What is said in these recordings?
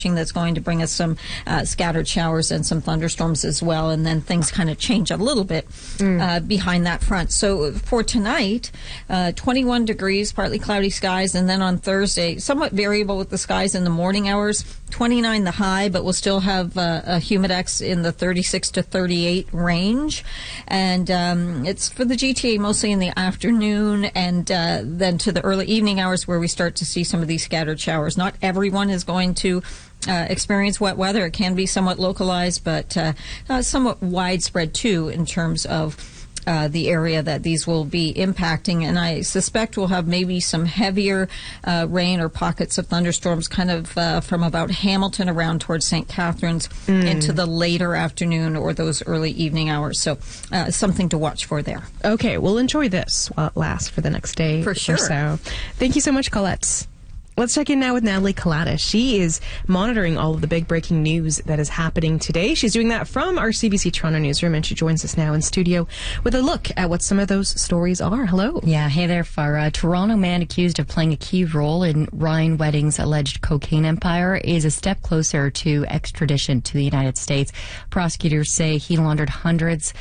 that's going to bring us some scattered showers and some thunderstorms as well, and then things kind of change a little bit behind that front. So for tonight, 21 degrees, partly cloudy skies, and then on Thursday, somewhat variable with the skies in the morning hours, 29 the high, but we'll still have a humidex in the 36 to 38 range. And it's for the GTA mostly in the afternoon, and then to the early evening hours where we start to see some of these scattered showers. Not everyone is going to experience wet weather. It can be somewhat localized, but somewhat widespread too in terms of the area that these will be impacting. And I suspect we'll have maybe some heavier rain or pockets of thunderstorms kind of from about Hamilton around towards St. Catharines into the later afternoon or those early evening hours. So something to watch for there. Okay, we'll enjoy this while it lasts for the next day for sure. Or so. Thank you so much, Colette. Let's check in now with Natalie Kalata. She is monitoring all of the big breaking news that is happening today. She's doing that from our CBC Toronto newsroom, and she joins us now in studio with a look at what some of those stories are. Hello. Yeah, hey there, Farah. Toronto man accused of playing a key role in Ryan Wedding's alleged cocaine empire is a step closer to extradition to the United States. Prosecutors say he laundered hundreds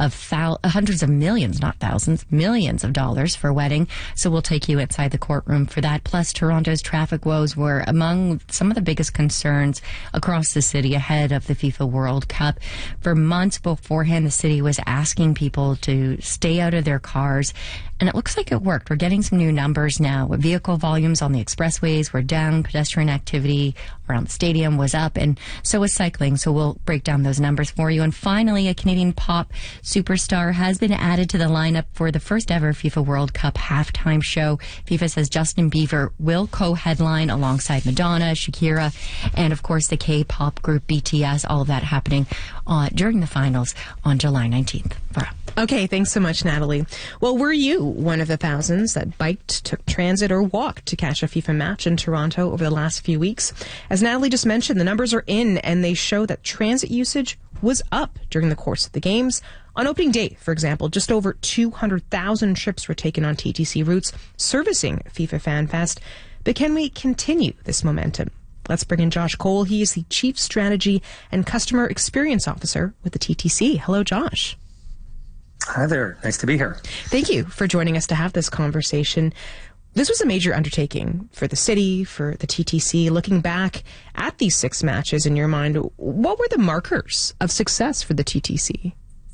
of millions, not thousands, millions of dollars for Wedding. So we'll take you inside the courtroom for that. Plus, Toronto's traffic woes were among some of the biggest concerns across the city ahead of the FIFA World Cup. For months beforehand, the city was asking people to stay out of their cars, and it looks like it worked. We're getting some new numbers now. Vehicle volumes on the expressways were down, pedestrian activity around the stadium was up, and so was cycling. So we'll break down those numbers for you. And finally, a Canadian pop superstar has been added to the lineup for the first ever FIFA World Cup halftime show. FIFA says Justin Bieber will co-headline alongside Madonna, Shakira, and of course the K-pop group BTS. All of that happening during the finals on July 19th. Okay, thanks so much, Natalie. Well, were you one of the thousands that biked, took transit, or walked to catch a FIFA match in Toronto over the last few weeks? As Natalie just mentioned, the numbers are in, and they show that transit usage was up during the course of the games. On opening day, for example, just over 200,000 trips were taken on TTC routes servicing FIFA Fan Fest. But can we continue this momentum? Let's bring in Josh Cole. He is the Chief Strategy and Customer Experience Officer with the TTC. Hello, Josh. Hi there. Nice to be here. Thank you for joining us to have this conversation. This was a major undertaking for the city, for the TTC. Looking back at these 6 matches in your mind, what were the markers of success for the TTC?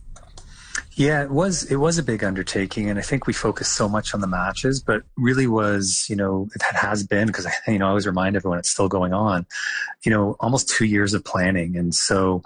Yeah, it was a big undertaking, and I think we focused so much on the matches, but really was, it has been, because I always remind everyone it's still going on, almost 2 years of planning. And so,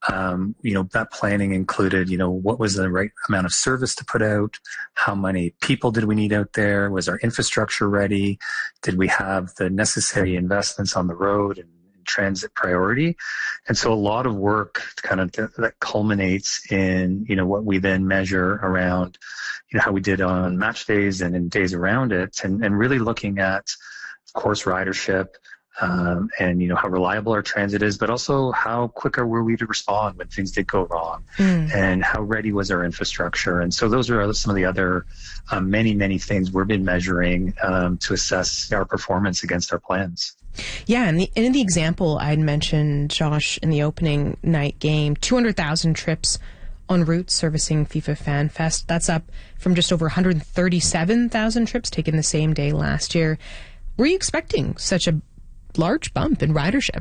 that planning included, what was the right amount of service to put out? How many people did we need out there? Was our infrastructure ready? Did we have the necessary investments on the road and transit priority? And so a lot of work that culminates in, what we then measure around, how we did on match days and in days around it, and really looking at, of course, ridership, and how reliable our transit is, but also how quicker were we to respond when things did go wrong, and how ready was our infrastructure. And so those are some of the other many things we've been measuring to assess our performance against our plans. Yeah, and in the example I'd mentioned, Josh, in the opening night game, 200,000 trips on routes servicing FIFA Fan Fest. That's up from just over 137,000 trips taken the same day last year. Were you expecting such a large bump in ridership?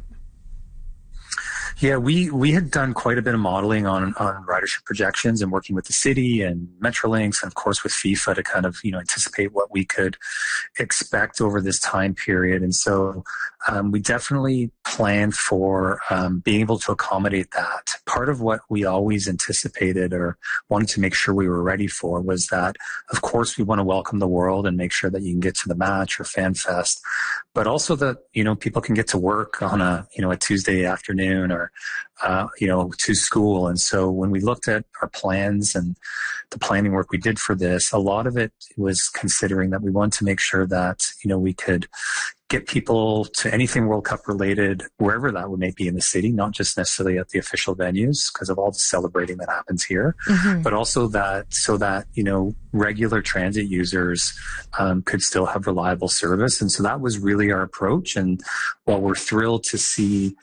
Yeah, we had done quite a bit of modeling on ridership projections and working with the city and Metrolinx and of course with FIFA to kind of, anticipate what we could expect over this time period. And so we definitely planned for being able to accommodate that. Part of what we always anticipated or wanted to make sure we were ready for was that, of course, we want to welcome the world and make sure that you can get to the match or Fan Fest, but also that, people can get to work on a Tuesday afternoon or, to school. And so when we looked at our plans and the planning work we did for this, a lot of it was considering that we wanted to make sure that, we could get people to anything World Cup related, wherever that may be in the city, not just necessarily at the official venues because of all the celebrating that happens here, but also so that, regular transit users could still have reliable service. And so that was really our approach. And while we're thrilled to see